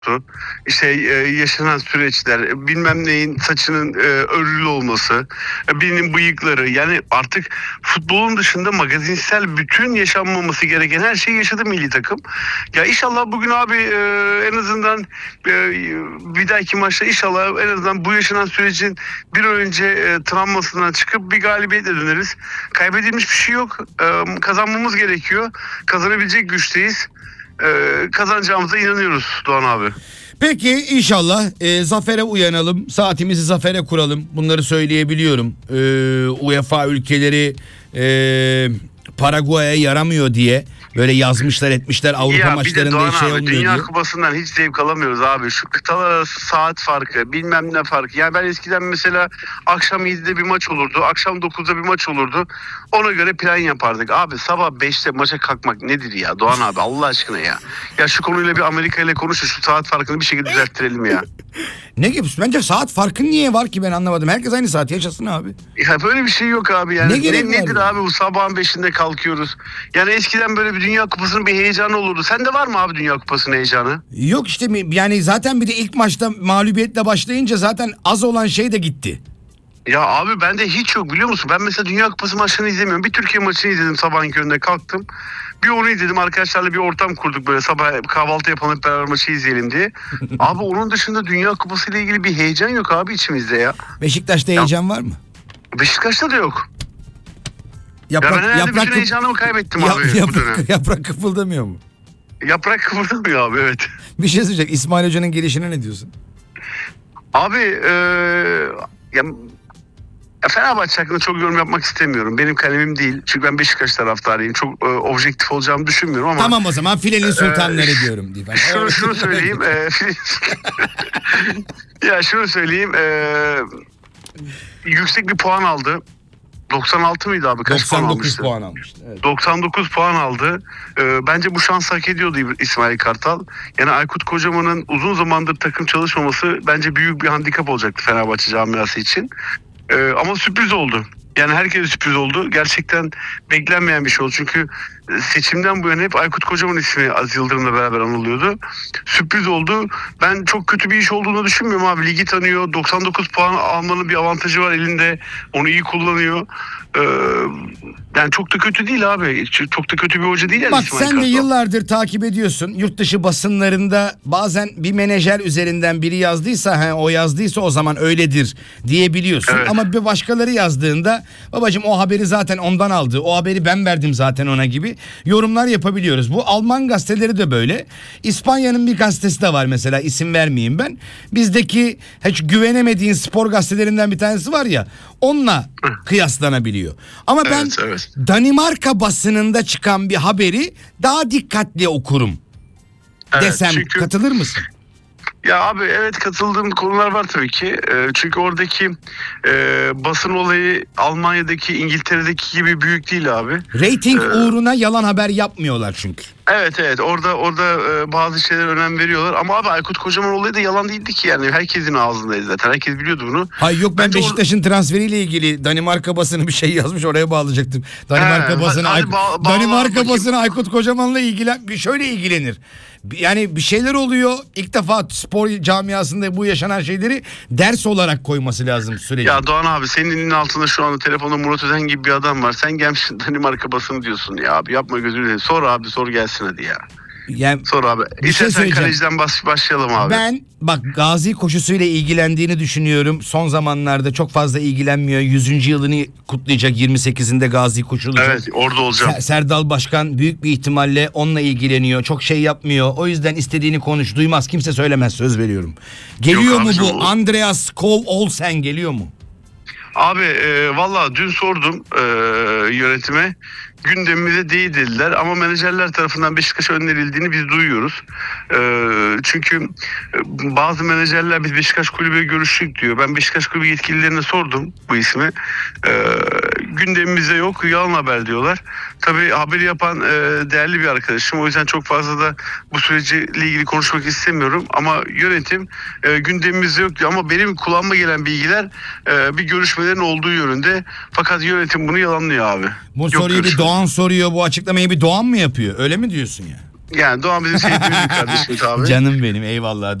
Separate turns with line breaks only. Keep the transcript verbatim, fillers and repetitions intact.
İşte e, yaşanan süreçler, bilmem neyin saçının e, örülü olması, e, birinin bıyıkları, yani artık futbolun dışında magazinsel bütün yaşanmaması gereken her şeyi yaşadı milli takım. Ya inşallah bugün abi e, en azından e, bir dahaki maçta inşallah en azından bu yaşanan sürecin bir an önce e, travmasından çıkıp bir galibiyetle döneriz. Kaybedilmiş bir şey yok. E, kazanmamız gerekiyor. Kazanabilecek güçteyiz. Ee, kazanacağımıza inanıyoruz Doğan abi.
Peki inşallah e, zafere uyanalım, saatimizi zafere kuralım. Bunları söyleyebiliyorum. E, UEFA ülkeleri e, Paraguay'a yaramıyor diye böyle yazmışlar etmişler, Avrupa
ya
maçlarında
Doğan
şey
abi,
olmuyor
Dünya
diye.
Kupası'ndan hiç zevk alamıyoruz abi. Şu kıtalar arası saat farkı, bilmem ne farkı. Yani ben eskiden mesela akşam yedide bir maç olurdu, akşam dokuzda bir maç olurdu. Ona göre plan yapardık. Abi sabah beşte maça kalkmak nedir ya Doğan abi, Allah aşkına ya. Ya şu konuyla bir Amerika ile konuşun, şu saat farkını bir şekilde düzelttirelim ya.
Ne gibi? Bence saat farkı niye var ki, ben anlamadım. Herkes aynı saat yaşasın abi.
Ya böyle bir şey yok abi yani.
Ne
Ne,
gerek var
nedir
ya?
abi bu sabahın beşinde kalkıyoruz. Yani eskiden böyle bir Dünya Kupası'nın bir heyecanı olurdu. Sende var mı abi Dünya Kupası'nın heyecanı?
Yok işte, yani zaten bir de ilk maçta mağlubiyetle başlayınca zaten az olan şey de gitti.
Ya abi bende hiç yok, biliyor musun? Ben mesela Dünya Kupası maçlarını izlemiyorum. Bir Türkiye maçını izledim sabahın köründe, kalktım. Bir onu izledim, arkadaşlarla bir ortam kurduk, böyle sabah kahvaltı yapalım hep beraber maçı izleyelim diye. Abi onun dışında Dünya Kupası ile ilgili bir heyecan yok abi içimizde ya.
Beşiktaş'ta heyecan var mı?
Beşiktaş'ta da yok.
Yaprak,
ya ben herhalde
yaprak,
bütün
kıp-
heyecanımı kaybettim
Yap-
abi bu dönem.
yaprak, yaprak kıpıldamıyor mu?
Yaprak kıvırdamıyor abi, evet.
Bir şey söyleyecek. İsmail Hoca'nın gelişine ne diyorsun?
Abi eee ya, ya Fenerbahçe hakkında çok yorum yapmak istemiyorum. Benim kalemim değil. Çünkü ben Beşiktaş taraftarıyım. Çok e, objektif olacağımı düşünmüyorum ama...
Tamam o zaman filenin sultanları
Ee,
diyorum diye.
Şunu, şunu söyleyeyim. e, ya şunu söyleyeyim. e, yüksek bir puan aldı. doksan altı mıydı abi? Kaç puan
doksan dokuz
almıştı?
puan almıştı. Evet.
doksan dokuz puan aldı. Ee, bence bu şans hak ediyordu İsmail Kartal. Yani Aykut Kocaman'ın uzun zamandır takım çalışmaması bence büyük bir handikap olacaktı Fenerbahçe camiası için. Ee, ama sürpriz oldu. Yani herkese sürpriz oldu. Gerçekten beklenmeyen bir şey oldu. Çünkü seçimden bu yana hep Aykut Kocaman ismi Aziz Yıldırım'la beraber anılıyordu. Sürpriz oldu. Ben çok kötü bir iş olduğunu düşünmüyorum abi. Ligi tanıyor. doksan dokuz puan almanın bir avantajı var elinde. Onu iyi kullanıyor. Ee, yani çok da kötü değil abi. Çok da kötü bir hoca değil yani.
Bak
İsmail
sen de
Kartal.
yıllardır takip ediyorsun. Yurt dışı basınlarında bazen bir menajer üzerinden biri yazdıysa, he, o yazdıysa o zaman öyledir diyebiliyorsun.
Evet.
Ama bir başkaları yazdığında babacığım o haberi zaten ondan aldı. O haberi ben verdim zaten ona gibi yorumlar yapabiliyoruz. Bu Alman gazeteleri de böyle. İspanya'nın bir gazetesi de var mesela, isim vermeyeyim ben. Bizdeki hiç güvenemediğin spor gazetelerinden bir tanesi var ya, onunla kıyaslanabiliyor. Ama ben
Evet, evet.
Danimarka basınında çıkan bir haberi daha dikkatli okurum
Evet,
desem
çünkü-
katılır mısın?
Ya abi evet, katıldığım konular var tabii ki. E, çünkü oradaki e, basın olayı Almanya'daki, İngiltere'deki gibi büyük değil abi.
Rating
Ee,
uğruna yalan haber yapmıyorlar çünkü.
Evet evet, orada orada e, bazı şeyler önem veriyorlar. Ama abi Aykut Kocaman olayı da yalan değildi ki yani. Herkesin ağzındaydı zaten. Herkes biliyordu bunu.
Hayır yok, ben
Bence or-
Beşiktaş'ın transferiyle ilgili Danimarka basını bir şey yazmış, oraya bağlayacaktım. Danimarka
He,
basını
hadi
Aykut,
bağ- bağla
Danimarka
bakayım.
basını Aykut Kocaman'la ilgilen bir şöyle ilgilenir. Yani bir şeyler oluyor. İlk defa spor camiasında bu yaşanan şeyleri ders olarak koyması lazım süreci.
Ya Doğan abi, senin elinin altında şu anda telefonda Murat Özen gibi bir adam var. Sen gelmişsin Danimarka basını diyorsun ya abi. Yapma, gözünü seveyim. Sor abi, sor gelsin hadi ya.
Yani
Sor abi.
Bir şey
İstersen
söyleyeceğim.
kaleciden baş, başlayalım abi.
ben bak gazi koşusuyla ilgilendiğini düşünüyorum. Son zamanlarda çok fazla ilgilenmiyor. yüzüncü yılını kutlayacak, yirmi sekizinde gazi koşulacak.
Evet, orada olacağım.
Ser- Serdal Başkan büyük bir ihtimalle onunla ilgileniyor. Çok şey yapmıyor. O yüzden istediğini konuş. Duymaz, kimse söylemez, söz veriyorum. Geliyor
Yok
mu
abicim,
bu
o-
Andreas Kov Olsen, geliyor mu?
Abi e, valla dün sordum e, yönetime. Gündemimizde değil dediler ama menajerler tarafından Beşiktaş'a önerildiğini biz duyuyoruz. E, çünkü e, bazı menajerler biz Beşiktaş kulübüyle görüştük diyor. Ben Beşiktaş kulübü yetkililerine sordum bu ismi. E, gündemimizde yok, yalan haber diyorlar. Tabii haberi yapan e, değerli bir arkadaşım. O yüzden çok fazla da bu süreciyle ilgili konuşmak istemiyorum. Ama yönetim e, gündemimizde yok diyor. Ama benim kulağıma gelen bilgiler e, bir görüşmelerin olduğu yönünde. Fakat yönetim bunu yalanlıyor abi.
Bu
Yok
soruyu bir
görüşme.
Doğan soruyor. Bu açıklamayı bir Doğan mı yapıyor? Öyle mi diyorsun ya?
Yani Doğan bizim sevdiğimiz bir kardeşimiz abi.
Canım benim, eyvallah.